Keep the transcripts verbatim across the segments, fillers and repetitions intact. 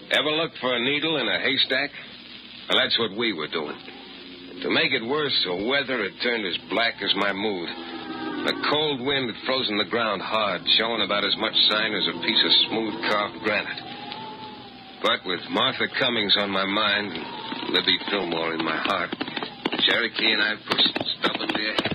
Ever look for a needle in a haystack? Well, that's what we were doing. To make it worse, the weather had turned as black as my mood. The cold wind had frozen the ground hard, showing about as much sign as a piece of smooth carved granite. But with Martha Cummings on my mind and Libby Fillmore in my heart, Cherokee and I pushed stubbornly ahead.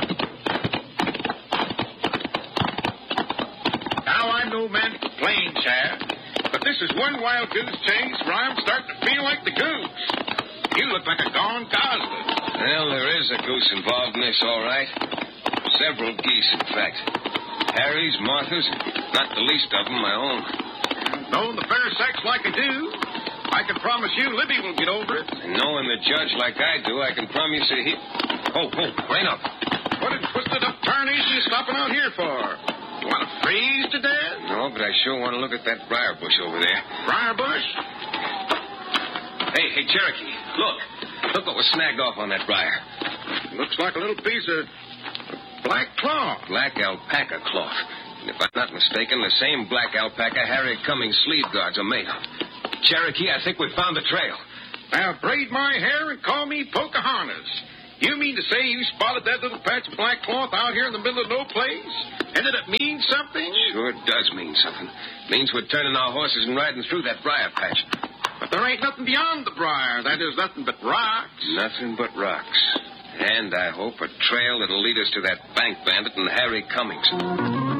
Now, I'm no man to complain, Chad, but this is one wild goose chase where I'm starting to feel like the goose. You look like a gone gosling. Well, there is a goose involved in this, all right. Several geese, in fact. Harry's, Martha's, not the least of them my own. Knowing the fair sex like I do, I can promise you Libby will get over it. And knowing the judge like I do, I can promise you he... Oh, oh, rain up. What a twisted up tarnation you stopping out here for? You want to freeze to death? No, but I sure want to look at that briar bush over there. Briar bush? Hey, hey, Cherokee, look. Look what was snagged off on that briar. Looks like a little piece of black cloth. Black alpaca cloth. And if I'm not mistaken, the same black alpaca Harry Cummings' sleeve guards are made of. Cherokee, I think we found the trail. Now, braid my hair and call me Pocahontas. You mean to say you spotted that little patch of black cloth out here in the middle of no place? And that it means something? Sure does mean something. Means we're turning our horses and riding through that briar patch. But there ain't nothing beyond the briar. That is nothing but rocks. Nothing but rocks. And, I hope, a trail that'll lead us to that bank bandit and Harry Cummings.